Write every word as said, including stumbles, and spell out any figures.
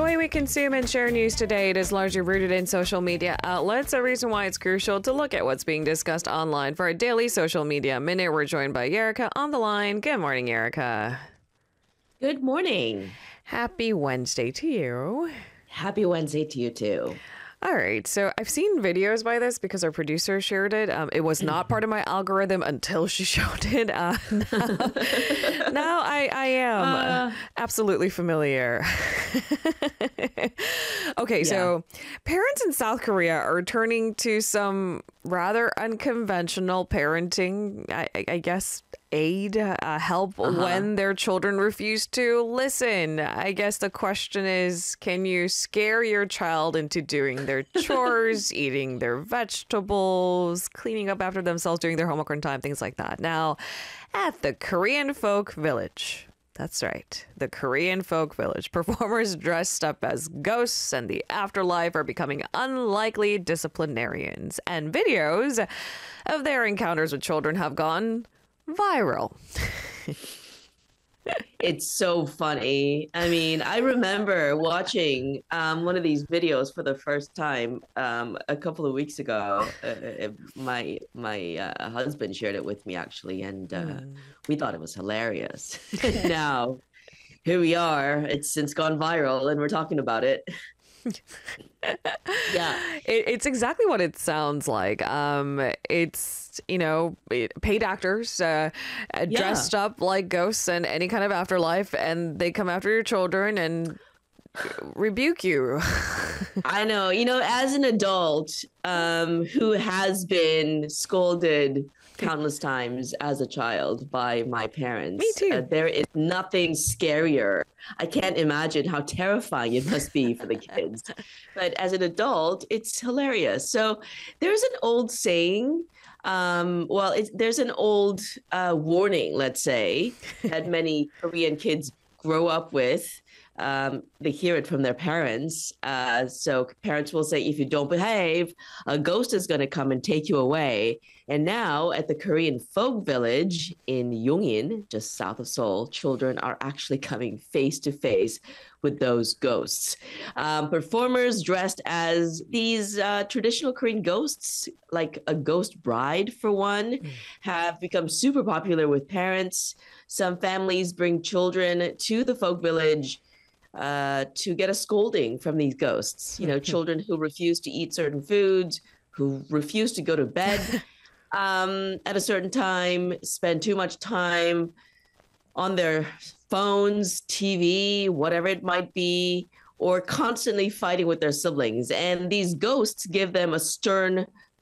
way we consume and share news today, it is largely rooted in social media outlets, a reason why it's crucial to look at what's being discussed online. For our daily social media minute, we're joined by Yerika on the line. Good morning, Yerika. Good morning. Happy Wednesday to you. Happy Wednesday to you too. All right, so I've seen videos by this because our producer shared it. Um, it was not part of my algorithm until she showed it. Uh, now, now I, I am uh, absolutely familiar. Okay, yeah. So parents in South Korea are turning to some rather unconventional parenting, I, I guess, aid, uh, help uh-huh. when their children refuse to listen. I guess the question is, can you scare your child into doing their chores, eating their vegetables, cleaning up after themselves during their homework on time, things like that? Now, at the Korean Folk Village, that's right, the Korean Folk Village, performers dressed up as ghosts and the afterlife are becoming unlikely disciplinarians. And videos of their encounters with children have gone viral. It's so funny. I mean, I remember watching um, one of these videos for the first time um, a couple of weeks ago. Uh, my my uh, husband shared it with me, actually, and uh, mm. we thought it was hilarious. Now, here we are. It's since gone viral, and we're talking about it. Yeah, it, it's exactly what it sounds like. Um, it's, you know, paid actors uh, yeah. dressed up like ghosts and any kind of afterlife, and they come after your children and rebuke you. I know. You know, as an adult um, who has been scolded countless times as a child by my parents. Me too. Uh, there is nothing scarier. I can't imagine how terrifying it must be for the kids. But as an adult, it's hilarious. So there's an old saying. Um, well, it's, there's an old uh, warning, let's say, that many Korean kids grow up with. Um, they hear it from their parents. Uh, so parents will say, if you don't behave, a ghost is going to come and take you away. And now at the Korean Folk Village in Yongin, just south of Seoul, children are actually coming face to face with those ghosts. Um, performers dressed as these uh, traditional Korean ghosts, like a ghost bride for one, mm. have become super popular with parents. Some families bring children to the folk village uh, to get a scolding from these ghosts. You know, children who refuse to eat certain foods, who refuse to go to bed um, at a certain time, spend too much time on their phones, T V, whatever it might be, or constantly fighting with their siblings. And these ghosts give them a stern